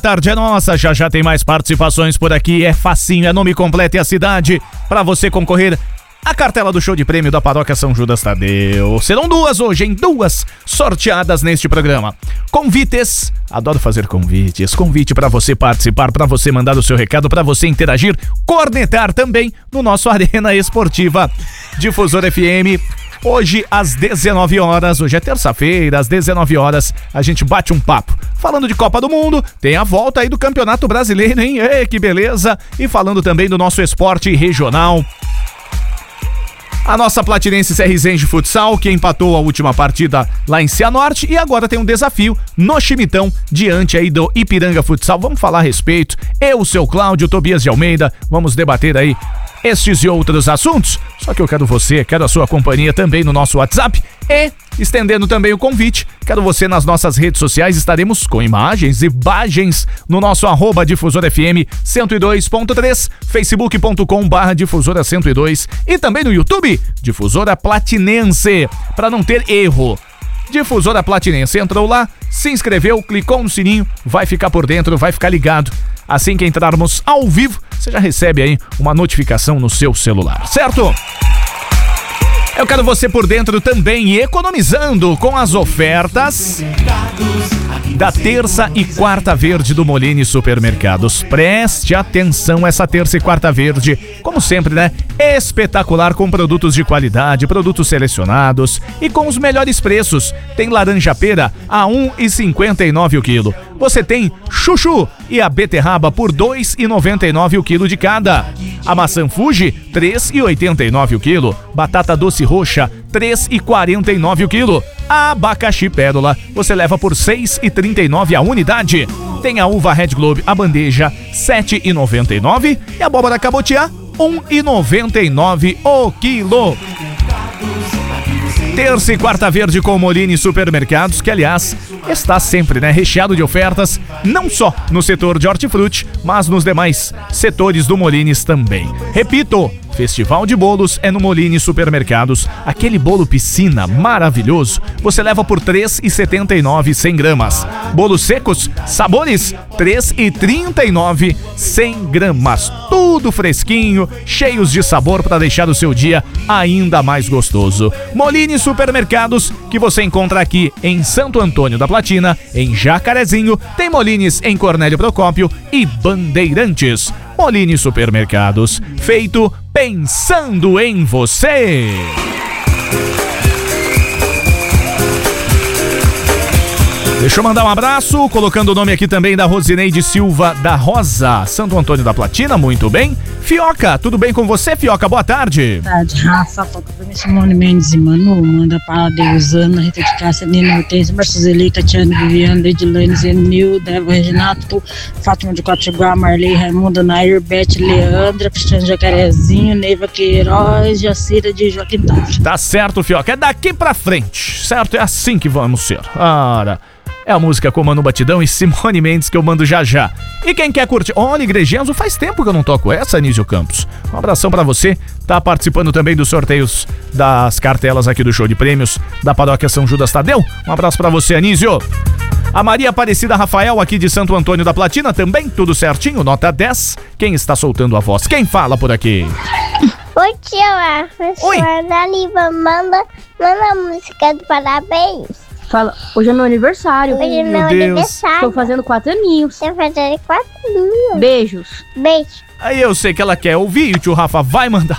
Tarde é nossa, já tem mais participações por aqui, é facinho, é nome completo e a cidade para você concorrer à cartela do show de prêmio da Paróquia São Judas Tadeu. Serão duas hoje, em duas sorteadas neste programa. Convites, adoro fazer convites, convite para você participar, para você mandar o seu recado, para você interagir, cornetar também no nosso Arena Esportiva Difusora FM. Hoje, às 19 horas, hoje é terça-feira, às 19 horas, a gente bate um papo. Falando de Copa do Mundo, tem a volta aí do Campeonato Brasileiro, hein? Ei, que beleza! E falando também do nosso esporte regional. A nossa Platinense Serrizense de Futsal, que empatou a última partida lá em Cianorte e agora tem um desafio no Chimitão, diante aí do Ipiranga Futsal. Vamos falar a respeito. Eu, o seu Cláudio, Tobias de Almeida, vamos debater aí estes e outros assuntos. Só que eu quero você, quero a sua companhia também no nosso WhatsApp e, estendendo também o convite, quero você nas nossas redes sociais. Estaremos com imagens e imagens no nosso @Difusora FM 102.3, facebook.com/Difusora 102 e também no YouTube, Difusora Platinense, para não ter erro. Difusora Platinense, entrou lá, se inscreveu, clicou no sininho, vai ficar por dentro, vai ficar ligado. Assim que entrarmos ao vivo, você já recebe aí uma notificação no seu celular, certo? Eu quero você por dentro também e economizando com as ofertas da terça e quarta verde do Molini Supermercados. Preste atenção, essa terça e quarta verde, como sempre, né? Espetacular, com produtos de qualidade, produtos selecionados e com os melhores preços. Tem laranja pera a R$1,59 o quilo. Você tem chuchu e a beterraba por R$2,99 o quilo de cada. A maçã Fuji, R$3,89 o quilo. Batata doce roxa, R$3,49 o quilo. A abacaxi pérola, você leva por R$6,39 a unidade. Tem a uva Red Globe, a bandeja, R$7,99. E a abóbora cabotiá, R$1,99 o quilo. Terça e quarta verde com Molini Supermercados, que aliás está sempre, né, recheado de ofertas, não só no setor de hortifruti, mas nos demais setores do Molines também. Repito, Festival de Bolos é no Molini Supermercados. Aquele bolo piscina maravilhoso, você leva por R$3,79 100 gramas. Bolos secos, sabores, R$3,39 100 gramas. Tudo fresquinho, cheios de sabor para deixar o seu dia ainda mais gostoso. Molini Supermercados, que você encontra aqui em Santo Antônio da Platina, em Jacarezinho, tem Molines em Cornélio Procópio e Bandeirantes. Molini Supermercados, feito pensando em você. Deixa eu mandar um abraço, colocando o nome aqui também da Rosineide Silva da Rosa, Santo Antônio da Platina, muito bem. Fioca, tudo bem com você, Fioca? Boa tarde. Boa tarde, Rafa. Toca pra mim, Simone Mendes e Manu. Manda para Deusana, Rita de Cássia, Nina Hortência, Marcuzeli, Tatiana, Viviane, Edilane, Zenil, Deva, Reginato, Fátima de Quatiguá, Marley, Raimunda, Nair, Beth, Leandra, Cristiano Jacarezinho, Neiva Queiroz, Jacira de Joaquim Távora. Tá certo, Fioca. É daqui pra frente, certo? É assim que vamos ser. Ora, é a música com Manu Batidão e Simone Mendes que eu mando já já. E quem quer curtir? Olha, Igrejenzo, faz tempo que eu não toco essa, Anísio Campos. Um abração pra você. Tá participando também dos sorteios das cartelas aqui do show de prêmios da Paróquia São Judas Tadeu. Um abraço pra você, Anísio. A Maria Aparecida Rafael, aqui de Santo Antônio da Platina, também tudo certinho, nota 10. Quem está soltando a voz? Quem fala por aqui? Oi, tia, professora da Liva, manda a música do parabéns. Fala, hoje é meu aniversário. Hoje é meu aniversário. Tô fazendo 4 aninhos. Tô fazendo 4 aninhos. Beijos. Beijo. Aí eu sei que ela quer ouvir e o tio Rafa vai mandar